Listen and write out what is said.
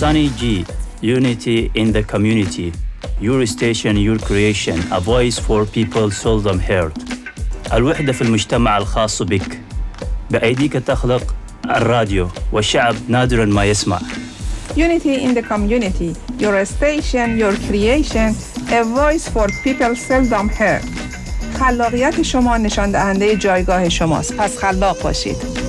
Sunny G, unity in the community. Your station, your creation, a voice for people seldom heard. الوحدة في المجتمع الخاص بك. بأيديك تخلق الراديو والشعب نادراً ما يسمع. Unity in the community. Your station, your creation, a voice for people seldom heard. خلاقیت شما نشان دهنده جایگاه شماست. پس خلاق باشید.